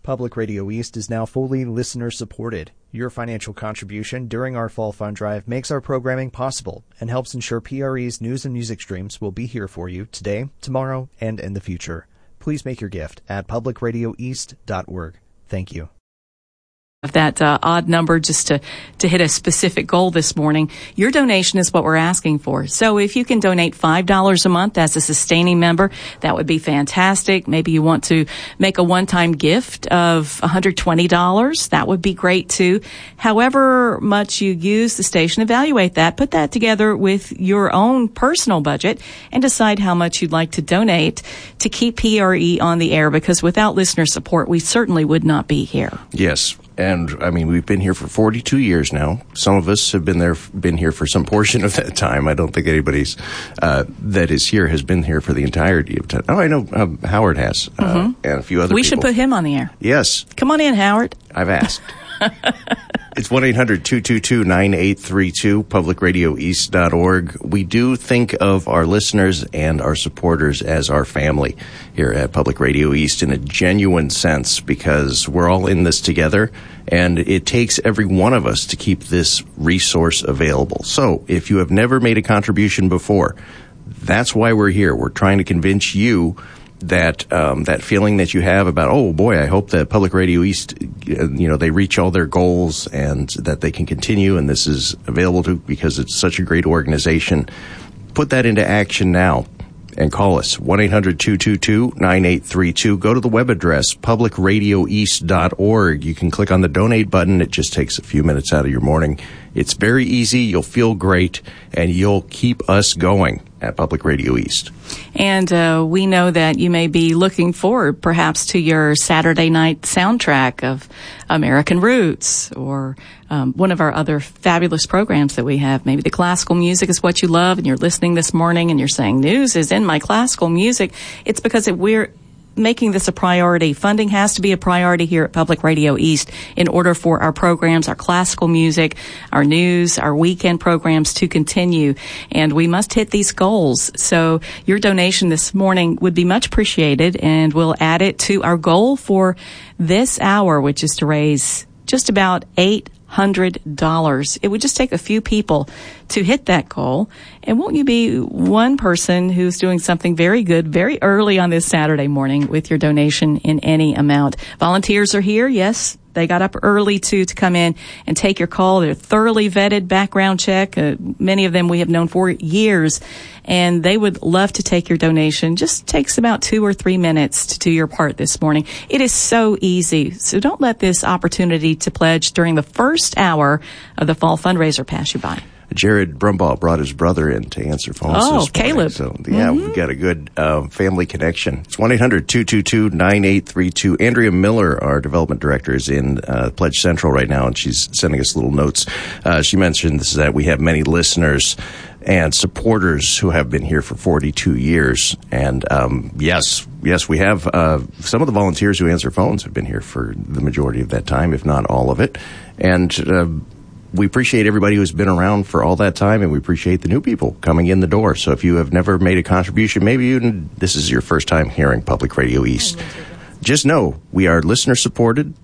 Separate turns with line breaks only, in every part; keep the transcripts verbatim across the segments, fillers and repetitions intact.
Public Radio East is now fully listener-supported. Your financial contribution during our Fall Fund Drive makes our programming possible and helps ensure P R E's news and music streams will be here for you today, tomorrow, and in the future. Please make your gift at public radio east dot org. Thank you.
That uh, odd number just to, to hit a specific goal this morning. Your donation is what we're asking for. So if you can donate five dollars a month as a sustaining member, that would be fantastic. Maybe you want to make a one-time gift of one hundred twenty dollars. That would be great too. However much you use the station, evaluate that, put that together with your own personal budget and decide how much you'd like to donate to keep P R E on the air, because without listener support, we certainly would not be here.
Yes. And, I mean, we've been here for forty-two years now. Some of us have been there, been here for some portion of that time. I don't think anybody's uh, that is here has been here for the entirety of time. Oh, I know um, Howard has, uh, mm-hmm. and a few other
we
people.
We should put him on the air.
Yes.
Come on in, Howard.
I've asked. It's one eight hundred two two two nine eight three two, public radio east dot org. We do think of our listeners and our supporters as our family here at Public Radio East in a genuine sense, because we're all in this together, and it takes every one of us to keep this resource available. So if you have never made a contribution before, that's why we're here. We're trying to convince you that um, that feeling that you have about, oh boy, I hope that Public Radio East, you know, they reach all their goals and that they can continue, and this is available to because it's such a great organization. Put that into action now and call us, one eight hundred two two two nine eight three two. Go to the web address, public radio east dot org. You can click on the donate button. It just takes a few minutes out of your morning. It's very easy. You'll feel great, and you'll keep us going at Public Radio East.
And uh, we know that you may be looking forward perhaps to your Saturday night soundtrack of American Roots or um, one of our other fabulous programs that we have. Maybe the classical music is what you love and you're listening this morning and you're saying, news is in my classical music. It's because it, we're making this a priority. Funding has to be a priority here at Public Radio East in order for our programs, our classical music, our news, our weekend programs to continue. And we must hit these goals. So your donation this morning would be much appreciated, and we'll add it to our goal for this hour, which is to raise just about eight hundred dollars. It would just take a few people to hit that goal. And won't you be one person who's doing something very good very early on this Saturday morning with your donation in any amount? Volunteers are here. Yes, they got up early to, to come in and take your call. They're thoroughly vetted, background check. Uh, many of them we have known for years, and they would love to take your donation. Just takes about two or three minutes to do your part this morning. It is so easy. So don't let this opportunity to pledge during the first hour of the fall fundraiser pass you by.
Jared Brumbaugh brought his brother in to answer phones.
Oh,
this
Caleb.
So, yeah, mm-hmm. We've got a good uh, family connection. It's one eight hundred two two two nine eight three two. Andrea Miller, our development director, is in uh, Pledge Central right now, and she's sending us little notes. Uh, she mentioned this, that we have many listeners and supporters who have been here for forty-two years. And um, yes, yes, we have uh, some of the volunteers who answer phones have been here for the majority of that time, if not all of it. And uh, we appreciate everybody who's been around for all that time, and we appreciate the new people coming in the door. So if you have never made a contribution, maybe even this is your first time hearing Public Radio East, just know we are listener-supported,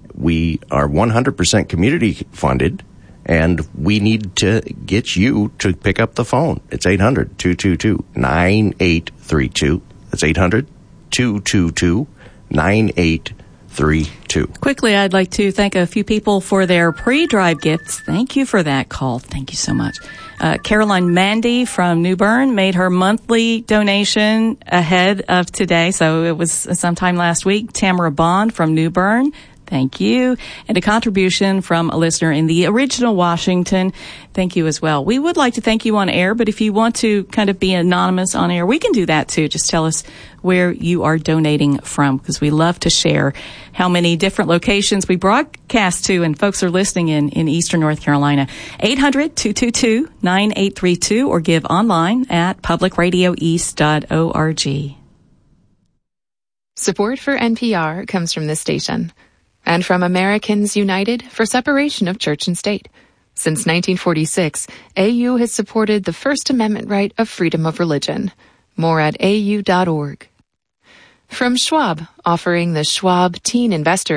we are one hundred percent community-funded, and we need to get you to pick up the phone. It's eight hundred two two two nine eight three two. That's eight hundred two two two nine eight three two. Three, two.
Quickly, I'd like to thank a few people for their pre-drive gifts. Thank you for that call. Thank you so much. Uh, Caroline Mandy from New Bern made her monthly donation ahead of today, so it was sometime last week. Tamara Bond from New Bern, thank you. And a contribution from a listener in the original Washington. Thank you as well. We would like to thank you on air, but if you want to kind of be anonymous on air, we can do that too. Just tell us where you are donating from, because we love to share how many different locations we broadcast to and folks are listening in in eastern North Carolina. eight hundred two two two nine eight three two or give online at public radio east dot org.
Support for N P R comes from this station and from Americans United for Separation of Church and State. Since nineteen forty-six, A U has supported the First Amendment right of freedom of religion. More at A U dot org. From Schwab, offering the Schwab Teen Investor